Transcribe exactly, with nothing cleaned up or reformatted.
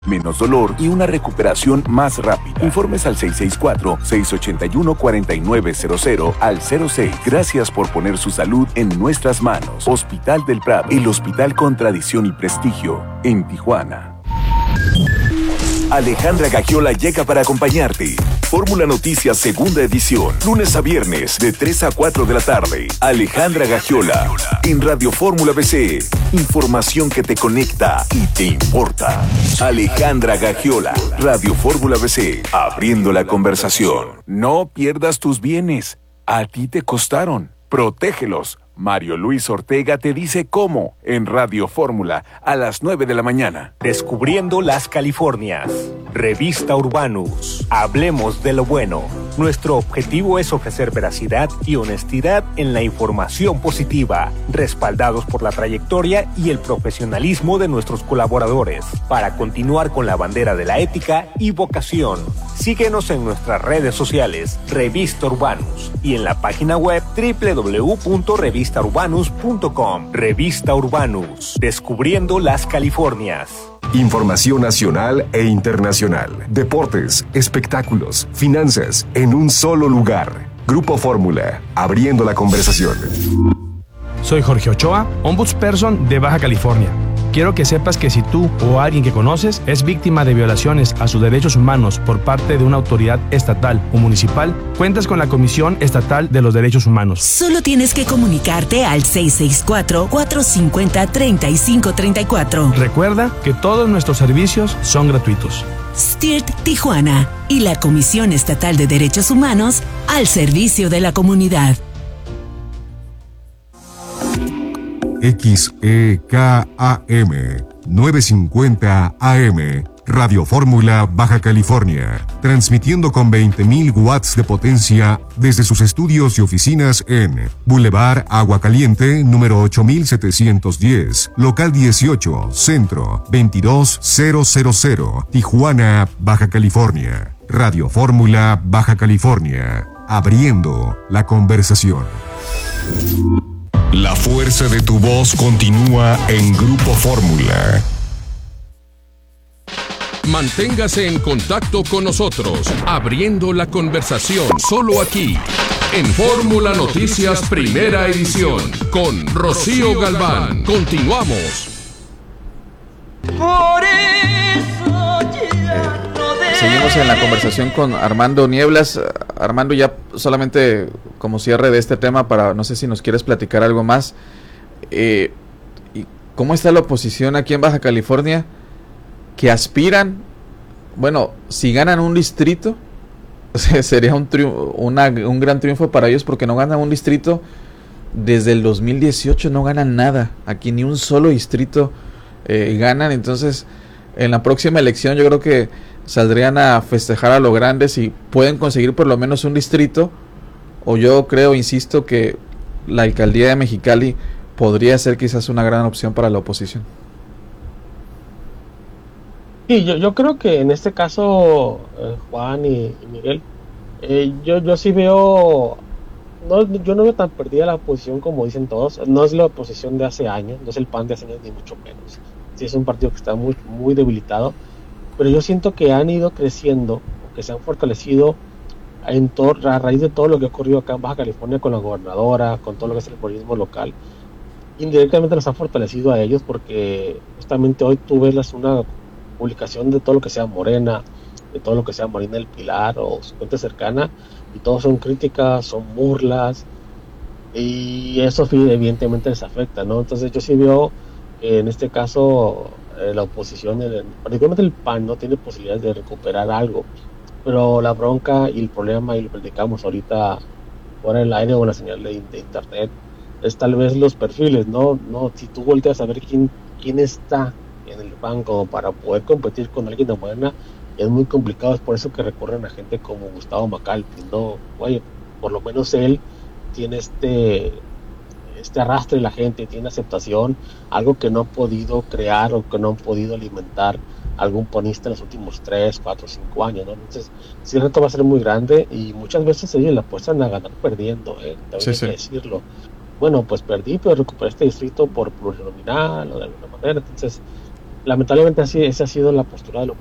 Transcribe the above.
menos dolor y una recuperación más rápida. Informes al seis seis cuatro, seis ocho uno, cuatro nueve cero cero al cero seis. Gracias por poner su salud en nuestras manos. Hospital del Prado, el hospital con tradición y prestigio en Tijuana. Alejandra Gagiola llega para acompañarte. Fórmula Noticias segunda edición, lunes a viernes de tres a cuatro de la tarde. Alejandra Gagiola en Radio Fórmula B C. Información que te conecta y te importa. Alejandra Gagiola, Radio Fórmula B C, abriendo la conversación. No pierdas tus bienes. A ti te costaron. Protégelos. Mario Luis Ortega te dice cómo en Radio Fórmula a las nueve de la mañana. Descubriendo las Californias. Revista Urbanus. Hablemos de lo bueno. Nuestro objetivo es ofrecer veracidad y honestidad en la información positiva, respaldados por la trayectoria y el profesionalismo de nuestros colaboradores, para continuar con la bandera de la ética y vocación. Síguenos en nuestras redes sociales, Revista Urbanus, y en la página web doble u doble u doble u punto revista urbanus punto com. Revista Urbanus, descubriendo las Californias. Información nacional e internacional, deportes, espectáculos, finanzas, en un solo lugar. Grupo Fórmula, abriendo la conversación. Soy Jorge Ochoa, Ombudsperson de Baja California. Quiero que sepas que si tú o alguien que conoces es víctima de violaciones a sus derechos humanos por parte de una autoridad estatal o municipal, cuentas con la Comisión Estatal de los Derechos Humanos. Solo tienes que comunicarte al seis seis cuatro, cuatro cinco cero, tres cinco tres cuatro. Recuerda que todos nuestros servicios son gratuitos. S T I R T Tijuana y la Comisión Estatal de Derechos Humanos al servicio de la comunidad. X E K A M novecientos cincuenta A M, Radio Fórmula Baja California, transmitiendo con veinte mil watts de potencia desde sus estudios y oficinas en Boulevard Agua Caliente, número ocho mil setecientos diez, local dieciocho, Centro, veintidós mil, Tijuana, Baja California. Radio Fórmula Baja California, abriendo la conversación. La fuerza de tu voz continúa en Grupo Fórmula. Manténgase en contacto con nosotros, abriendo la conversación, solo aquí, en Fórmula Noticias Primera Edición, con Rocío Galván. Continuamos. Por eso ya no de... Seguimos en la conversación con Armando Nieblas. Armando, ya solamente como cierre de este tema, para no sé si nos quieres platicar algo más. Eh, ¿Cómo está la oposición aquí en Baja California? Que aspiran, bueno, si ganan un distrito, sería un, triunfo, una, un gran triunfo para ellos, porque no ganan un distrito desde el dos mil dieciocho, no ganan nada. Aquí ni un solo distrito eh, ganan. Entonces, en la próxima elección yo creo que saldrían a festejar a lo grande si pueden conseguir por lo menos un distrito. O yo creo, insisto, que la alcaldía de Mexicali podría ser quizás una gran opción para la oposición. Sí, yo, yo creo que en este caso, eh, Juan y, y Miguel, eh, yo, yo sí veo, no, yo no veo tan perdida la oposición como dicen todos. No es la oposición de hace años, no es el P A N de hace años, ni mucho menos. Sí, es un partido que está muy, muy debilitado, pero yo siento que han ido creciendo, que se han fortalecido en todo, a raíz de todo lo que ha ocurrido acá en Baja California con la gobernadora, con todo lo que es el periodismo local. Indirectamente los ha fortalecido a ellos, porque justamente hoy tú ves una publicación de todo lo que sea Morena, de todo lo que sea Marina del Pilar o su gente cercana, y todos son críticas, son burlas, y eso evidentemente les afecta, ¿no? Entonces yo sí veo que en este caso eh, la oposición, el, particularmente el P A N, no tiene posibilidades de recuperar algo. Pero la bronca y el problema, y lo platicamos ahorita por el aire o en la señal de, de internet, es tal vez los perfiles, ¿no? No, si tú volteas a ver quién, quién está en el banco para poder competir con alguien de Morena, es muy complicado. Es por eso que recurren a gente como Gustavo Macalpi, ¿no? Oye, por lo menos él tiene este este arrastre de la gente, tiene aceptación, algo que no ha podido crear o que no han podido alimentar algún ponista en los últimos tres, cuatro, cinco años, ¿no? Entonces, sí, el reto va a ser muy grande, y muchas veces ellos la apuestan a ganar perdiendo, ¿eh? También sí, hay sí. que decirlo. Bueno, pues perdí, pero recuperé este distrito por plurinominal o de alguna manera. Entonces, lamentablemente así esa ha sido la postura de la